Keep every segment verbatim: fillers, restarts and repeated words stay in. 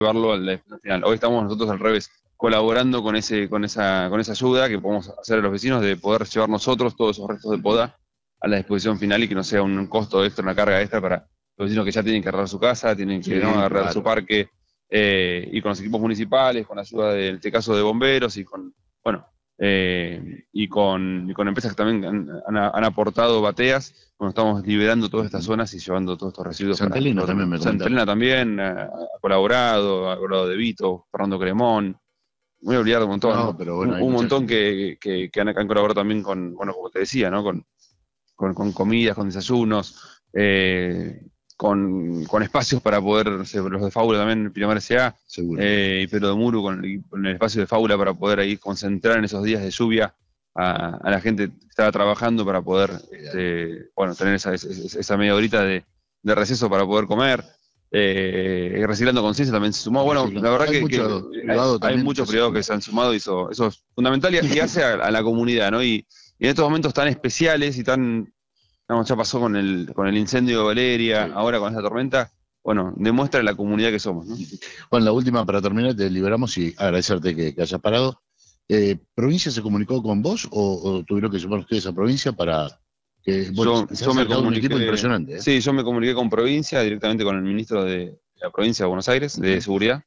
llevarlo a la defensa final. Hoy estamos nosotros al revés, colaborando con ese, con esa, con esa ayuda que podemos hacer a los vecinos de poder llevar nosotros todos esos restos de poda a la disposición final y que no sea un costo extra, una carga extra para los vecinos que ya tienen que arreglar su casa, tienen que Sí, ¿no? arreglar claro. su parque, eh, y con los equipos municipales, con la ayuda de, en este caso de bomberos y con, bueno, eh, y, con, y con empresas que también han, han, han aportado bateas, cuando estamos liberando todas estas zonas y llevando todos estos residuos. Santa para Elena otro- también me Santa comentaron. Elena también ha, ha colaborado, ha colaborado De Vito, Fernando Cremón, voy a olvidar un montón, No, ¿no? pero bueno, un, hay un mucha montón gente. que, que, que, han, que han colaborado también con, bueno, como te decía, ¿no? Con, con, con comidas, con desayunos, eh, con, con espacios para poder, no sé, los de Fábula también, Pinamar S A, Seguro. eh, y Pedro de Muru con el, con el espacio de Fábula para poder ahí concentrar en esos días de lluvia a, a la gente que estaba trabajando para poder, este, bueno, tener esa, esa, esa media horita de, de receso para poder comer. Eh, y Reciclando Conciencia también se sumó. Bueno, la verdad Hay que, que mucho hay, privado hay también muchos que se privados suma. que se han sumado y eso, eso es fundamental y, y hace a, a la comunidad, ¿no? Y, y en estos momentos tan especiales y tan, digamos, ya pasó con el, con el incendio de Valeria, Sí. ahora con esta tormenta, bueno, demuestra la comunidad que somos, ¿no? Bueno, la última para terminar, te liberamos y agradecerte que, que hayas parado. Eh, ¿Provincia se comunicó con vos o, o tuvieron que llamar ustedes a provincia para que, bueno, Yo, se ha yo me acercado un equipo comuniqué, impresionante, ¿eh? sí, yo me comuniqué con provincia, directamente con el ministro de la provincia de Buenos Aires, de Ujú. Seguridad,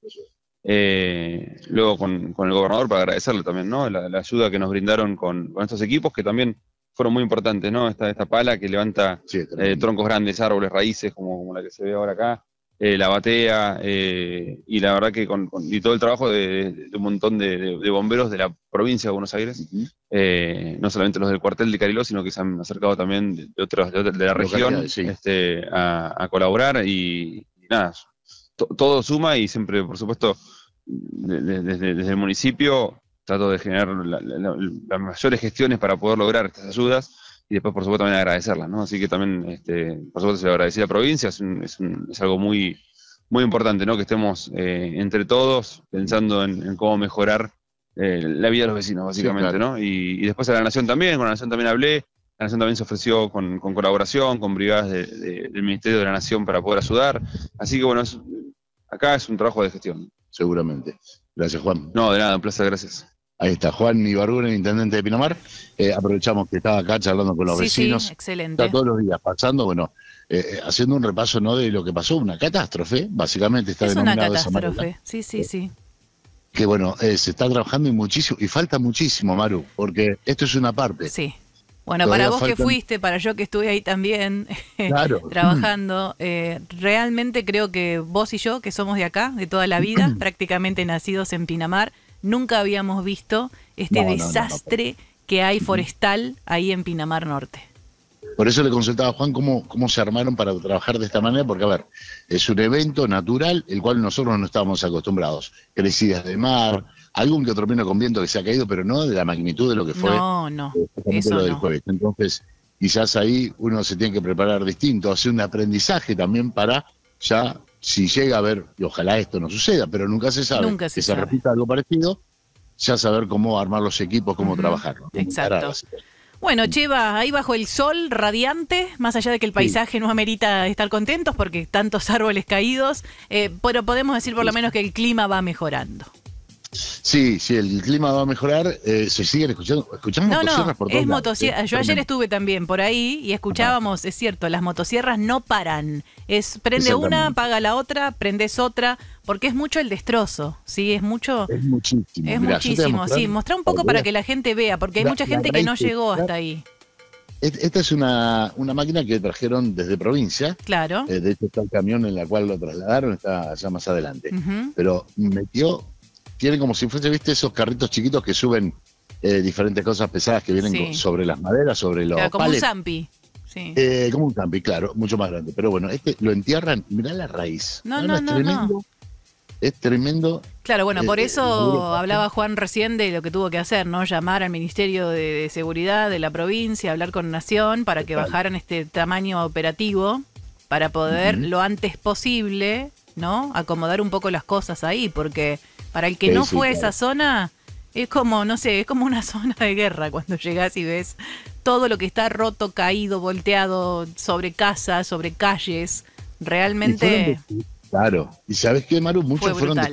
eh, luego con, con el gobernador para agradecerle también, ¿no? La, la ayuda que nos brindaron con, con estos equipos que también fueron muy importantes, ¿no? Esta, esta pala que levanta Sí, es eh, tremendo. troncos grandes, árboles, raíces, como, como la que se ve ahora acá, eh, la batea, eh, y la verdad que con, con- y todo el trabajo de, de un montón de, de- de bomberos de la provincia de Buenos Aires, Ujú. eh, no solamente los del cuartel de Cariló, sino que se han acercado también de, de otros, de, otras- de la región, Localidades, sí. este, a, a colaborar y, y nada, to- todo suma y siempre, por supuesto, de- de- desde, desde el municipio trato de generar la- la- la- las mayores gestiones para poder lograr estas ayudas y después, por supuesto, también agradecerlas, ¿no? Así que también, este, por supuesto, se lo agradecí a la provincia, es, un- es, un- es algo muy, muy importante, ¿no? Que estemos eh, entre todos pensando en, en cómo mejorar eh, la vida de los vecinos, Sí, básicamente, claro. ¿no? Y, y después a la Nación también, con la Nación también hablé, la Nación también se ofreció con, con colaboración, con brigadas de- de- del Ministerio de la Nación para poder ayudar, así que bueno, es- acá es un trabajo de gestión. Seguramente. Gracias, Juan. No, de nada, un placer, gracias. Ahí está, Juan Ibargüen, el intendente de Pinamar. Eh, aprovechamos que estaba acá charlando con los Sí, sí, vecinos. Está excelente. todos los días pasando, bueno, eh, eh, haciendo un repaso, ¿no?, de lo que pasó, una catástrofe, básicamente está Es una denominado de esa manera. catástrofe, sí, sí, sí. Que bueno, eh, se está trabajando y muchísimo, y falta muchísimo, Maru, porque esto es una parte. Sí. Bueno, Todavía para vos que faltan- fuiste, para yo que estuve ahí también Claro. trabajando, eh, realmente creo que vos y yo, que somos de acá, de toda la vida, prácticamente nacidos en Pinamar, nunca habíamos visto este No, no, no, no. desastre que hay forestal ahí en Pinamar Norte. Por eso le consultaba a Juan cómo, cómo se armaron para trabajar de esta manera, porque a ver, es un evento natural, el cual nosotros no estábamos acostumbrados. Crecidas de mar, algún que otro pino con viento que se ha caído, pero no de la magnitud de lo que fue No, no, exactamente eso lo del no. jueves. Entonces, quizás ahí uno se tiene que preparar distinto, hacer un aprendizaje también para ya, si llega a ver, y ojalá esto no suceda, pero nunca se sabe, Nunca se que sabe. se repita algo parecido, ya saber cómo armar los equipos, cómo Ujú, trabajar. ¿no? Cómo exacto. encarar la situación. Bueno, Cheva, ahí bajo el sol radiante, más allá de que el paisaje no amerita estar contentos porque tantos árboles caídos, eh, pero podemos decir por lo menos que el clima va mejorando. Sí, sí, el clima va a mejorar, eh, se siguen escuchando, escuchamos No, motosierras no, por todos es lados, motosierra. ¿eh? Yo ayer Tremendo. estuve también por ahí y escuchábamos, es cierto, las motosierras no paran. Es prende una, Exactamente. apaga la otra, prendes otra, porque es mucho el destrozo, ¿sí? Es mucho, Es muchísimo. es Mirá, yo te voy a muchísimo, mostrar sí. Mostrá un poco que para veas. que la gente vea, porque hay La- mucha la gente que no raíz que llegó está- hasta ahí. Et- Esta es una, una máquina que trajeron desde provincia, Claro. eh, de hecho está el camión en la cual lo trasladaron, está allá más adelante. Ujú. Pero metió, tiene como si fuese, viste, esos carritos chiquitos que suben eh, diferentes cosas pesadas que vienen Sí. con- sobre las maderas, sobre los Claro, como un palets. zampi. Sí. Eh, como un campi, claro, mucho más grande. Pero bueno, este lo entierran y mirá la raíz. No, no, es no, tremendo. Es tremendo. Claro, bueno, por Eh, eso Europa. hablaba Juan recién de lo que tuvo que hacer, ¿no? Llamar al Ministerio de, de Seguridad de la provincia, hablar con Nación para que Total. bajaran este tamaño operativo para poder Ujú. lo antes posible, ¿no? Acomodar un poco las cosas ahí, porque para el que Sí, no sí, fue a claro. esa zona, es como, no sé, es como una zona de guerra cuando llegás y ves todo lo que está roto, caído, volteado sobre casas, sobre calles. Y Realmente... fueron, Claro. Y ¿sabes qué, Maru? Muchos Fue fueron brutal.